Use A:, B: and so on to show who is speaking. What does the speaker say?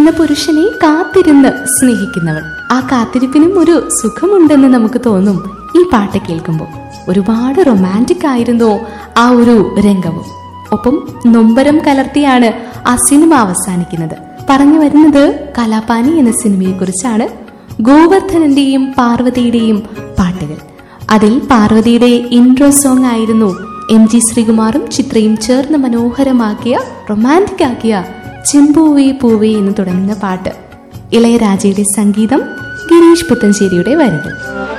A: സ്നേഹിക്കുന്ന പുരുഷനെ കാത്തിരുന്ന് സ്നേഹിക്കുന്നവൾ. ആ കാത്തിരിപ്പിനും ഒരു സുഖമുണ്ടെന്ന് നമുക്ക് തോന്നും ഈ പാട്ട് കേൾക്കുമ്പോൾ. ഒരുപാട് റൊമാൻറ്റിക് ആയിരുന്നു ആ ഒരു രംഗവും. ഒപ്പം നൊമ്പരം കലർത്തിയാണ് ആ സിനിമ അവസാനിക്കുന്നത്. പറഞ്ഞു വരുന്നത് കലാപാനി എന്ന സിനിമയെ കുറിച്ചാണ്. ഗോവർദ്ധനന്റെയും പാർവതിയുടെയും പാട്ടുകൾ. അതിൽ പാർവതിയുടെ ഇൻട്രോ സോങ് ആയിരുന്നു MG ശ്രീകുമാറും ചിത്രയും ചേർന്ന് മനോഹരമാക്കിയ, റൊമാൻറ്റിക് ആക്കിയ ചെമ്പൂവേ പൂവേ എന്ന് തുടങ്ങുന്ന പാട്ട്. ഇളയരാജയുടെ സംഗീതം, ഗിരീഷ് പുത്തഞ്ചേരിയുടെ വരികൾ.